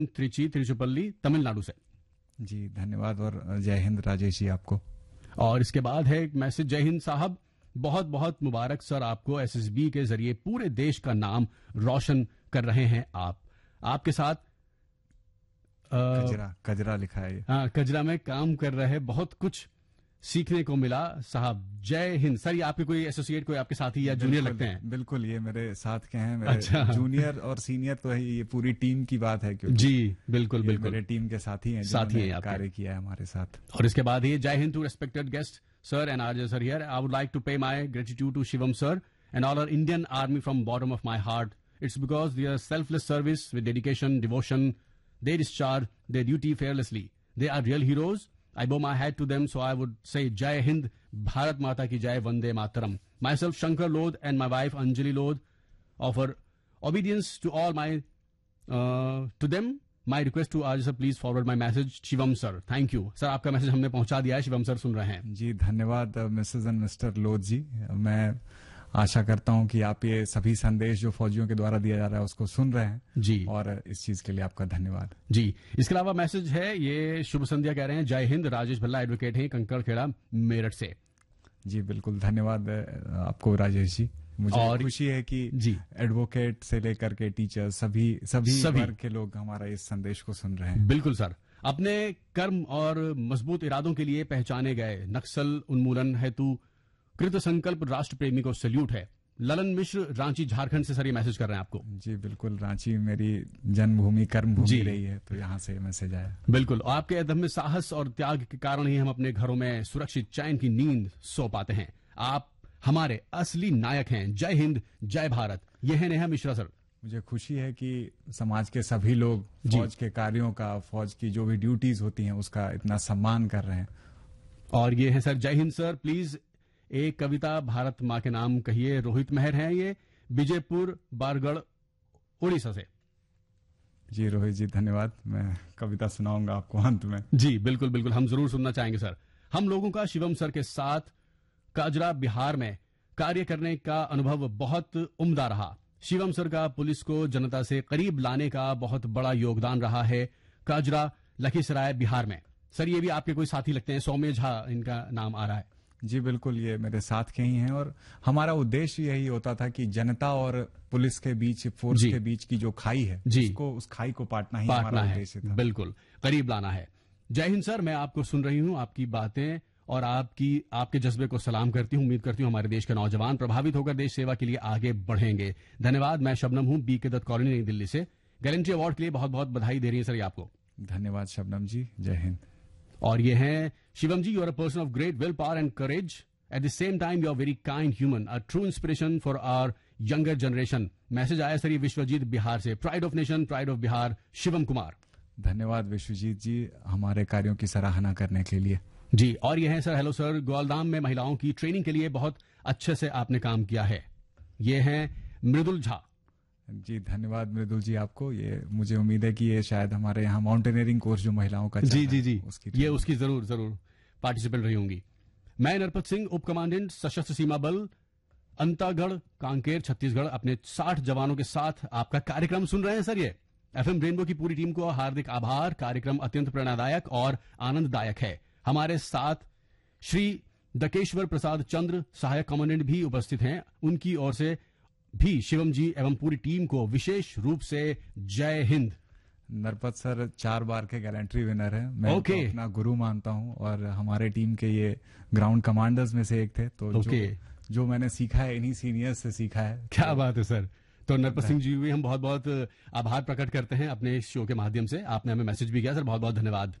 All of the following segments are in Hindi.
त्रिची तिरुचिरापल्ली तमिलनाडु से। जी धन्यवाद और जय हिंद राजेश जी आपको। और इसके बाद है एक मैसेज, जय हिंद साहब, बहुत बहुत मुबारक सर आपको, एसएसबी के जरिए पूरे देश का नाम रोशन कर रहे हैं आप। आपके साथ कजरा लिखा है। हाँ, कजरा में काम कर रहे, बहुत कुछ सीखने को मिला साहब। जय हिंद सर। ये आपके कोई एसोसिएट, कोई आपके साथी या जूनियर लगते हैं? बिल्कुल, ये मेरे साथ के हैं। मेरे अच्छा। जूनियर और सीनियर तो है, ये पूरी टीम की बात है क्योंकि जी बिल्कुल बिल्कुल, मेरे टीम के साथी हैं, कार्य किया है हमारे साथ। और इसके बाद ये जय Hind to respected guest sir and RJ sir here. I would like to पे my gratitude to Shivam sir and all our Indian army from bottom of my heart. It's because there selfless service with dedication devotion, they discharge their duty fearlessly. They are real heroes. I bow my hat to them, so I would say Jai Hind, Bharat Mata ki Jai, Vande Mataram. Myself, Shankar Lodh, and my wife, Anjali Lodh, offer obedience to all my, to them. My request to Arj sir, please forward my message. Shivam sir, thank you. Sir, आपका मैसेज हमने पहुंचा दिया है, शिवम सर सुन रहे हैं। जी धन्यवाद मिसेज एंड मिस्टर लोध जी। मैं आशा करता हूं कि आप ये सभी संदेश जो फौजियों के द्वारा दिया जा रहा है उसको सुन रहे हैं जी, और इस चीज के लिए आपका धन्यवाद जी। इसके अलावा मैसेज है, ये शुभ संध्या कह रहे हैं, जय हिंद, राजेश भल्ला एडवोकेट हैं, कंकड़खेड़ा मेरठ से। जी बिल्कुल धन्यवाद आपको राजेश जी। मुझे और खुशी है कि जी एडवोकेट से लेकर के टीचर सभी वर्ग के लोग हमारा इस संदेश को सुन रहे हैं। बिल्कुल सर। अपने कर्म और मजबूत इरादों के लिए पहचाने गए नक्सल उन्मूलन हेतु कृत संकल्प राष्ट्र प्रेमी को सैल्यूट है। ललन मिश्र रांची झारखंड से सर ये मैसेज कर रहे हैं आपको। जी बिल्कुल, रांची मेरी जन्मभूमि कर्मभूमि रही है, तो यहाँ से मैसेज आया। बिल्कुल, आपके अदम्य साहस और त्याग के कारण ही हम अपने घरों में सुरक्षित चैन की नींद सो पाते हैं। आप हमारे असली नायक हैं। जय हिंद, जय भारत। ये है नेहा मिश्रा सर। मुझे खुशी है कि समाज के सभी लोग फौज के कार्यों का, फौज की जो भी ड्यूटीज होती हैं उसका इतना सम्मान कर रहे हैं। और ये है सर, जय हिंद सर, प्लीज एक कविता भारत माँ के नाम कहिए। रोहित मेहर हैं ये, विजयपुर बारगढ़ उड़ीसा से। जी रोहित जी धन्यवाद, मैं कविता सुनाऊंगा आपको अंत में। जी बिल्कुल बिल्कुल, हम जरूर सुनना चाहेंगे सर। हम लोगों का शिवम सर के साथ काजरा बिहार में कार्य करने का अनुभव बहुत उम्दा रहा। शिवम सर का पुलिस को जनता से करीब लाने का बहुत बड़ा योगदान रहा है काजरा लखीसराय बिहार में। सर ये भी आपके कोई साथी लगते हैं, सौम्य झा इनका नाम आ रहा है। जी बिल्कुल, ये मेरे साथ के ही हैं और हमारा उद्देश्य यही होता था कि जनता और पुलिस के बीच, फोर्स के बीच की जो खाई है उसको, उस खाई को पाटना ही हमारा उद्देश्य था। बिल्कुल, करीब लाना है। जय हिंद सर, मैं आपको सुन रही हूँ, आपकी बातें और आपके जज्बे को सलाम करती हूँ। उम्मीद करती हूँ हमारे देश के नौजवान प्रभावित होकर देश सेवा के लिए आगे बढ़ेंगे। धन्यवाद। मैं शबनम हूँ, बी के दत्त कॉलोनी, नई दिल्ली से। गैलेंट्री अवार्ड के लिए बहुत बहुत बधाई दे रही है सर ये आपको। धन्यवाद शबनम जी, जय हिंद। और ये हैं शिवम जी, you are a person of great will power and courage. At the same time you are very kind human, a true inspiration for our younger generation. Message आया सर ये विश्वजीत बिहार से। Pride of nation, pride of Bihar, Shivam Kumar. धन्यवाद विश्वजीत जी हमारे कार्यों की सराहना करने के लिए। जी, और ये है सर, हेलो सर, ग्वालदाम में महिलाओं की ट्रेनिंग के लिए बहुत अच्छे से आपने काम किया है। ये हैं मृदुल झा। जी धन्यवाद मृदुल जी आपको। ये मुझे उम्मीद है कि ये शायद हमारे यहाँ माउंटेनियरिंग कोर्स जो महिलाओं का जी जी जी ये उसकी जरूर पार्टिसिपेंट रही होंगी। मैं नरपत सिंह, उप कमांडेंट सशस्त्र सीमा बल अंतागढ़ कांकेर छत्तीसगढ़, अपने 60 जवानों के साथ आपका कार्यक्रम सुन रहे हैं सर। ये एफएम रेनबो की पूरी टीम को हार्दिक आभार। कार्यक्रम अत्यंत प्रेरणादायक और आनंददायक है। हमारे साथ श्री दकेश्वर प्रसाद चंद्र सहायक कमांडेंट भी उपस्थित हैं। उनकी ओर से भी शिवम जी एवं पूरी टीम को विशेष रूप से जय हिंद। नरपत सर 4 बार के गैलेंट्री विनर है। मैं तो अपना गुरु मानता हूं और हमारे टीम के ये ग्राउंड कमांडर्स में से एक थे। तो जो मैंने सीखा है इन्हीं सीनियर्स से सीखा है। क्या बात है सर। तो नरपत सिंह जी भी हम बहुत बहुत आभार प्रकट करते हैं अपने इस शो के माध्यम से। आपने हमें मैसेज भी किया सर, बहुत बहुत धन्यवाद।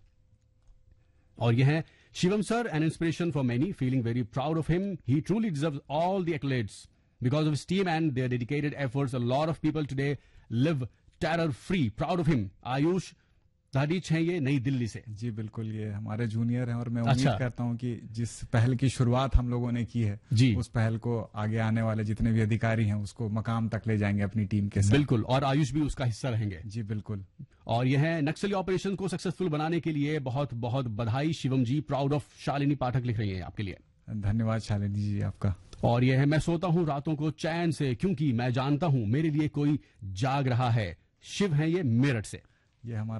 और यह है Shivam sir, an inspiration for many, feeling very proud of him. He truly deserves all the एक्लेड्स because of his team and their dedicated efforts. A lot of people today live terror free. Proud of him. Ayush धाडीच हैं ये, नई दिल्ली से। जी बिल्कुल, ये हमारे जूनियर हैं और मैं उम्मीद करता हूं कि जिस पहल की शुरुआत हम लोगों ने की है जी, उस पहल को आगे आने वाले जितने भी अधिकारी हैं उसको मकाम तक ले जाएंगे अपनी टीम के साथ। बिल्कुल, और आयुष भी उसका हिस्सा रहेंगे। जी बिल्कुल। और यह है नक्सली ऑपरेशन को सक्सेसफुल बनाने के लिए बहुत बहुत बधाई शिवम जी। प्राउड ऑफ शालिनी पाठक लिख रही है आपके लिए। धन्यवाद शालिनी जी आपका। और यह है मैं सोता हूं रातों को चैन से क्योंकि मैं जानता हूं मेरे लिए कोई जाग रहा है। शिव है ये मेरठ से। ये हमारा